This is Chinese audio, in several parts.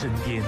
身边。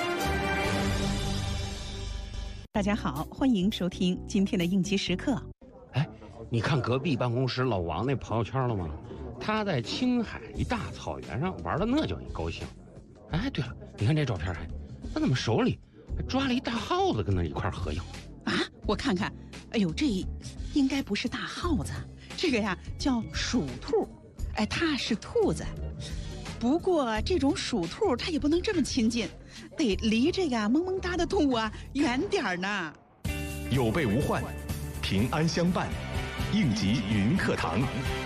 大家好，欢迎收听今天的应急时刻。 哎，你看隔壁办公室老王那朋友圈了吗？他在青海一大草原上玩的那叫一高兴。哎，对了，你看这照片，他怎么手里还抓了一大耗子跟那一块合影啊？我看看，哎呦，这应该不是大耗子，这个呀叫鼠兔。哎，它是兔子，不过这种鼠兔它也不能这么亲近，得离这个萌萌哒的动物远点呢。 有备无患，平安相伴，应急云课堂。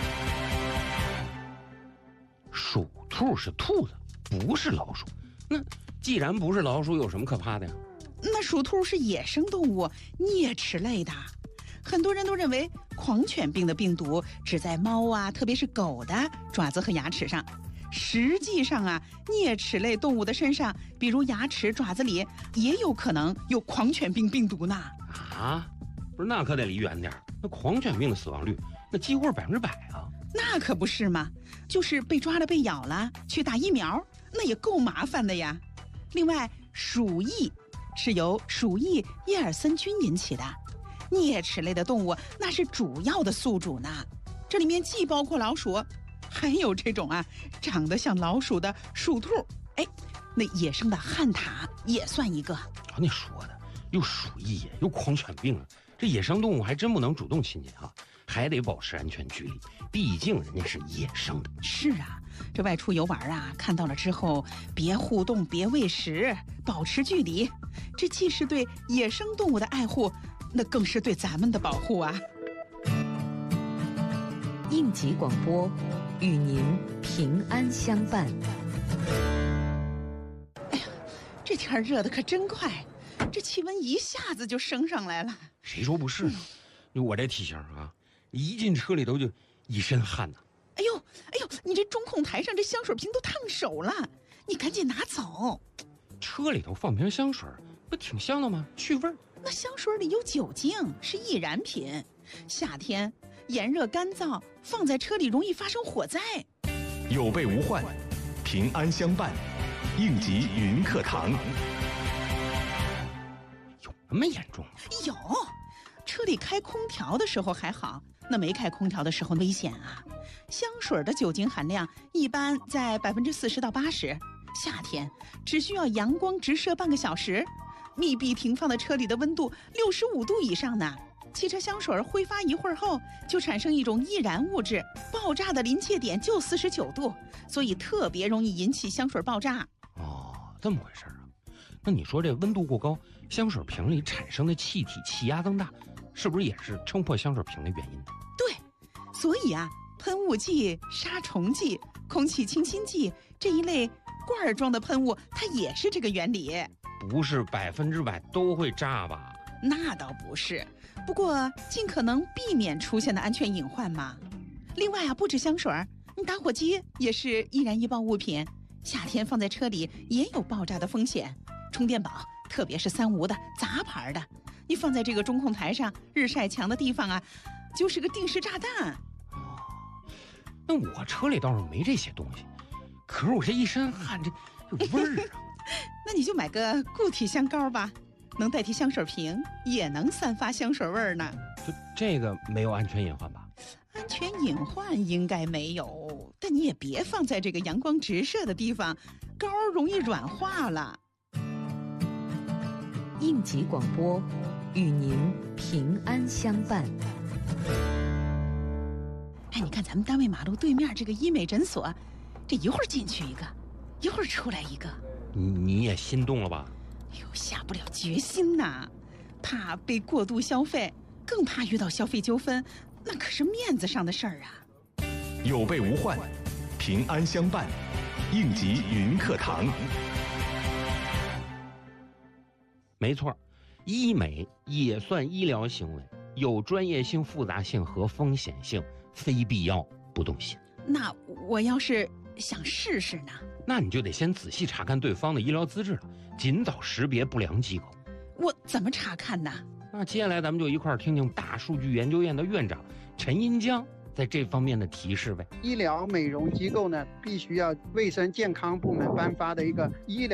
鼠兔是兔子，不是老鼠。那既然不是老鼠，有什么可怕的呀？ 那鼠兔是野生动物，啮齿类的。很多人都认为狂犬病的病毒只在猫特别是狗的爪子和牙齿上。实际上啮齿类动物的身上，比如牙齿、爪子里也有可能有狂犬病病毒呢。 啊，不是，那可得离远点。那狂犬病的死亡率，那几乎是100%啊。 那可不是嘛，就是被抓了、被咬了，去打疫苗，那也够麻烦的呀。另外，鼠疫是由鼠疫耶尔森菌引起的。啮齿类的动物那是主要的宿主呢，这里面既包括老鼠，还有这种长得像老鼠的鼠兔。哎，那野生的旱獭也算一个。 你说的又鼠疫又狂犬病这野生动物还真不能主动亲近还得保持安全距离，毕竟人家是野生的。 是这外出游玩看到了之后别互动，别喂食，保持距离，这既是对野生动物的爱护，那更是对咱们的保护应急广播，与您平安相伴。 哎呀，这天热得可真快，这气温一下子就升上来了。 谁说不是呢？我这体型一进车里头就一身汗呐。 哎呦，你这中控台上这香水瓶都烫手了，你赶紧拿走。 车里头放瓶香水不挺香的吗？去味儿。 那香水里有酒精，是易燃品，夏天炎热干燥，放在车里容易发生火灾。 有备无患，平安相伴，应急云课堂。 有那么严重吗？ 有，车里开空调的时候还好，那没开空调的时候危险香水的酒精含量一般在40%到80%，夏天只需要阳光直射半个小时，密闭停放的车里的温度65度以上呢。汽车香水挥发一会儿后就产生一种易燃物质，爆炸的临界点就49度，所以特别容易引起香水爆炸。 这么回事那你说这温度过高，香水瓶里产生的气体气压增大，是不是也是撑破香水瓶的原因呢？ 对，所以喷雾剂、杀虫剂、空气清新剂这一类罐装的喷雾，它也是这个原理。 不是100%都会炸吧？ 那倒不是，不过尽可能避免出现的安全隐患嘛。另外不止香水，你打火机也是易燃易爆物品，夏天放在车里也有爆炸的风险。充电宝，特别是3无的杂牌的，你放在这个中控台上日晒强的地方就是个定时炸弹。 那我车里倒是没这些东西，可是我这一身汗，这有味儿那你就买个固体香膏吧，能代替香水瓶，也能散发香水味儿呢。 就这个没有安全隐患吧？ 安全隐患应该没有，但你也别放在这个阳光直射的地方，膏容易软化了。 应急广播，与您平安相伴。 哎，你看咱们单位马路对面这个医美诊所，这一会儿进去一个，一会儿出来一个。 你也心动了吧？ 哎呦，下不了决心呐，怕被过度消费，更怕遇到消费纠纷，那可是面子上的事儿有备无患，平安相伴，应急云课堂。 没错，医美也算医疗行为，有专业性、复杂性和风险性，非必要不动心。 那我要是想试试呢？ 那你就得先仔细查看对方的医疗资质了，尽早识别不良机构。 我怎么查看呢？ 那接下来咱们就一块儿听听大数据研究院的院长陈银江在这方面的提示呗。 医疗美容机构呢，必须要卫生健康部门颁发的一个医疗